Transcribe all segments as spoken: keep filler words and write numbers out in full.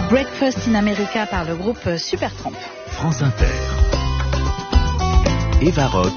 Breakfast in America par le groupe Supertramp. France Inter. Eva Rock.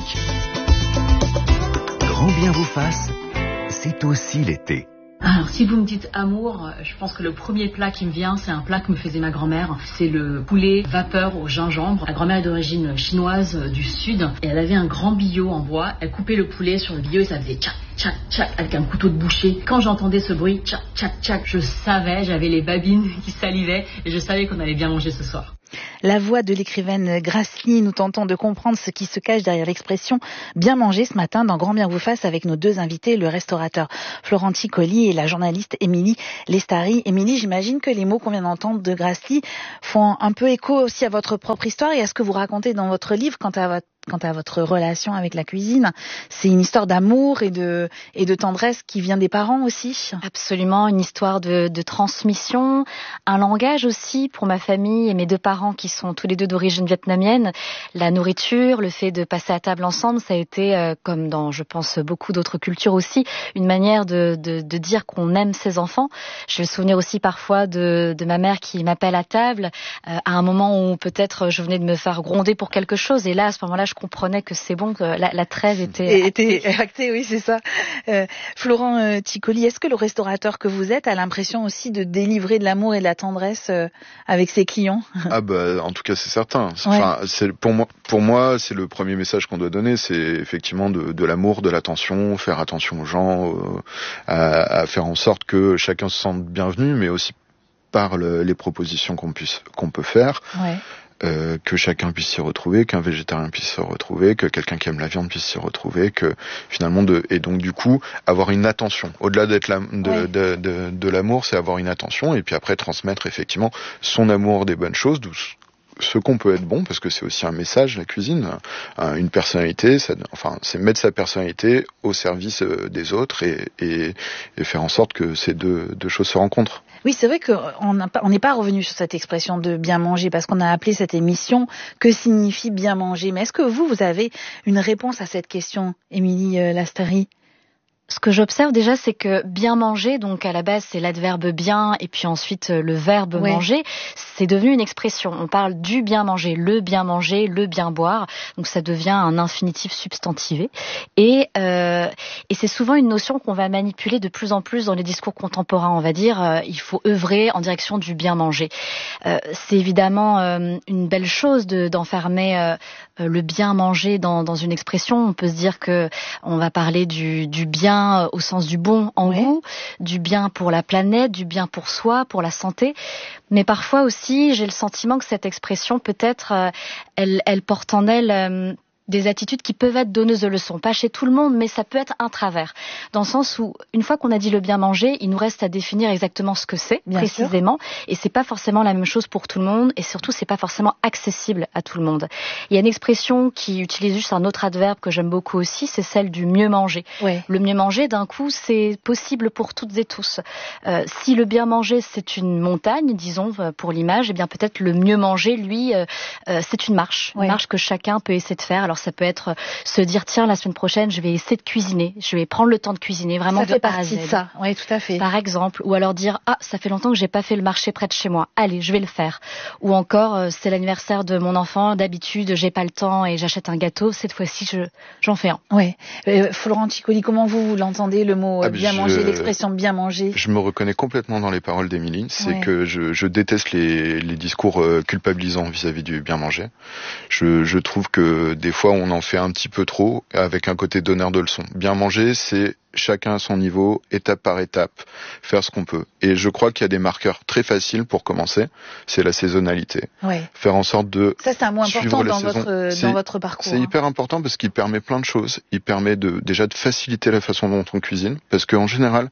Grand bien vous fasse, c'est aussi l'été. Alors, si vous me dites amour, je pense que le premier plat qui me vient, c'est un plat que me faisait ma grand-mère. C'est le poulet vapeur au gingembre. Ma grand-mère est d'origine chinoise du sud et elle avait un grand billot en bois. Elle coupait le poulet sur le billot et ça faisait tchac, tchac, tchac avec un couteau de boucher. Quand j'entendais ce bruit, tchac, tchac, tchac, je savais, j'avais les babines qui salivaient et je savais qu'on allait bien manger ce soir. La voix de l'écrivaine Grace Lee, nous tentons de comprendre ce qui se cache derrière l'expression bien manger ce matin dans Grand bien vous fasse avec nos deux invités, le restaurateur Florent Ticoli et la journaliste Émilie Lestari. Émilie, j'imagine que les mots qu'on vient d'entendre de Grace Lee font un peu écho aussi à votre propre histoire et à ce que vous racontez dans votre livre quant à votre quant à votre relation avec la cuisine. C'est une histoire d'amour et de, et de tendresse qui vient des parents aussi. Absolument, une histoire de, de transmission, un langage aussi pour ma famille et mes deux parents qui sont tous les deux d'origine vietnamienne. La nourriture, le fait de passer à table ensemble, ça a été, euh, comme dans, je pense, beaucoup d'autres cultures aussi, une manière de, de, de dire qu'on aime ses enfants. Je me souviens aussi parfois de, de ma mère qui m'appelle à table euh, à un moment où peut-être je venais de me faire gronder pour quelque chose et là, à ce moment-là, je comprenais que c'est bon, que la, la trêve était actée. actée. Oui, c'est ça. Euh, Florent euh, Ticoli, est-ce que le restaurateur que vous êtes a l'impression aussi de délivrer de l'amour et de la tendresse euh, avec ses clients ? Ah bah, en tout cas, c'est certain. Enfin, ouais. c'est, pour moi, pour moi, c'est le premier message qu'on doit donner, c'est effectivement de, de l'amour, de l'attention, faire attention aux gens, euh, à, à faire en sorte que chacun se sente bienvenu, mais aussi par le, les propositions qu'on puisse, qu'on peut faire. Ouais. Euh, que chacun puisse s'y retrouver, qu'un végétarien puisse s'y retrouver, que quelqu'un qui aime la viande puisse s'y retrouver, que finalement de et donc du coup avoir une attention. Au-delà d'être la, de, ouais. de, de, de l'amour, c'est avoir une attention et puis après transmettre effectivement son amour des bonnes choses, d'où ce qu'on peut être bon, parce que c'est aussi un message, la cuisine, une personnalité, ça, enfin, c'est mettre sa personnalité au service des autres et, et, et faire en sorte que ces deux, deux choses se rencontrent. Oui, c'est vrai qu'on n'est pas revenu sur cette expression de bien manger, parce qu'on a appelé cette émission « Que signifie bien manger ?» Mais est-ce que vous, vous avez une réponse à cette question, Émilie Lestari ? Ce que j'observe déjà, c'est que bien manger, donc à la base c'est l'adverbe bien et puis ensuite le verbe oui. manger, c'est devenu une expression. On parle du bien manger, le bien manger, le bien boire, donc ça devient un infinitif substantivé. Et, euh, et c'est souvent une notion qu'on va manipuler de plus en plus dans les discours contemporains. On va dire euh, il faut œuvrer en direction du bien manger. Euh, c'est évidemment euh, une belle chose de, d'enfermer euh, le bien manger dans, dans une expression. On peut se dire que on va parler du, du bien au sens du bon en oui. goût, du bien pour la planète, du bien pour soi, pour la santé. Mais parfois aussi, j'ai le sentiment que cette expression, peut-être, euh, elle, elle porte en elle euh, des attitudes qui peuvent être donneuses de leçons. Pas chez tout le monde, mais ça peut être un travers. Dans le sens où, une fois qu'on a dit le bien manger, il nous reste à définir exactement ce que c'est, bien précisément. Sûr. Et c'est pas forcément la même chose pour tout le monde. Et surtout, c'est pas forcément accessible à tout le monde. Il y a une expression qui utilise juste un autre adverbe que j'aime beaucoup aussi, c'est celle du mieux manger. Ouais. Le mieux manger, d'un coup, c'est possible pour toutes et tous. Euh, si le bien manger, c'est une montagne, disons, pour l'image, eh bien peut-être le mieux manger, lui, euh, euh, c'est une marche. Ouais. Une marche que chacun peut essayer de faire. Alors, ça peut être se dire tiens la semaine prochaine je vais essayer de cuisiner, je vais prendre le temps de cuisiner vraiment ça de fait A à partie Z. de ça, oui tout à fait. Par exemple, ou alors dire ah ça fait longtemps que j'ai pas fait le marché près de chez moi, allez je vais le faire. Ou encore euh, c'est l'anniversaire de mon enfant, d'habitude j'ai pas le temps et j'achète un gâteau, cette fois-ci je j'en fais un. Oui. Euh, Florent Ticoli, comment vous, vous l'entendez le mot euh, ah, bien je, manger, l'expression bien manger? Je me reconnais complètement dans les paroles d'Émilie, c'est ouais. que je, je déteste les, les discours euh, culpabilisants vis-à-vis du bien manger. Je, je trouve que des fois on en fait un petit peu trop, avec un côté donneur de leçons. Bien manger, c'est chacun à son niveau, étape par étape, faire ce qu'on peut. Et je crois qu'il y a des marqueurs très faciles pour commencer, c'est la saisonnalité. Ouais. Faire en sorte de ça c'est un mot important dans saison. votre c'est, dans votre parcours. C'est hein. hyper important parce qu'il permet plein de choses. Il permet de déjà de faciliter la façon dont on cuisine, parce qu'en général,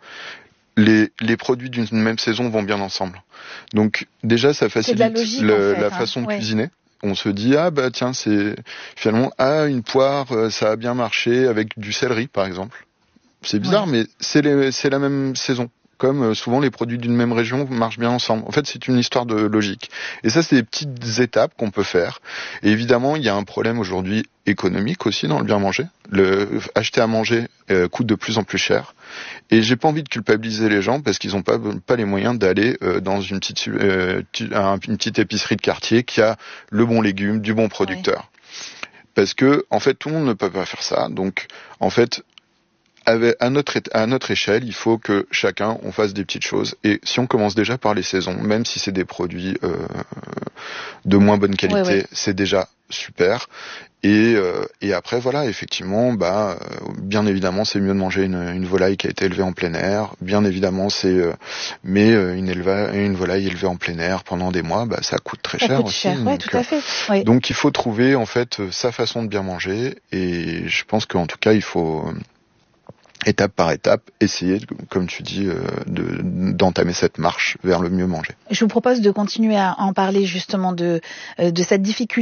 les, les produits d'une même saison vont bien ensemble. Donc déjà, ça facilite la, logique, le, en fait, la hein. façon de ouais. cuisiner. On se dit ah bah tiens c'est finalement ah une poire ça a bien marché avec du céleri par exemple. C'est bizarre ouais. mais c'est les, c'est la même saison. Comme souvent les produits d'une même région marchent bien ensemble. En fait, c'est une histoire de logique. Et ça, c'est des petites étapes qu'on peut faire. Et évidemment, il y a un problème aujourd'hui économique aussi dans le bien manger. Le acheter à manger euh, coûte de plus en plus cher. Et j'ai pas envie de culpabiliser les gens parce qu'ils ont pas pas les moyens d'aller euh, dans une petite euh, une petite épicerie de quartier qui a le bon légume, du bon producteur. Oui. Parce que en fait tout le monde ne peut pas faire ça. Donc en fait avec, à notre à notre échelle, il faut que chacun on fasse des petites choses. Et si on commence déjà par les saisons, même si c'est des produits euh, de moins bonne qualité, ouais, ouais. c'est déjà super. Et, euh, et après voilà, effectivement, bah bien évidemment c'est mieux de manger une, une volaille qui a été élevée en plein air. Bien évidemment c'est euh, mais euh, une éleva, une volaille élevée en plein air pendant des mois, bah ça coûte très ça cher coûte aussi. Cher. Ouais, donc, tout à fait. Oui. donc il faut trouver en fait sa façon de bien manger. Et je pense qu'en tout cas il faut étape par étape, essayer, comme tu dis, euh, de, d'entamer cette marche vers le mieux manger. Je vous propose de continuer à en parler justement de, de cette difficulté